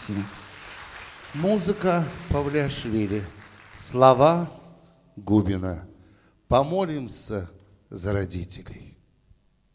Спасибо. Музыка Павлиашвили, слова Губина. Помолимся за родителей.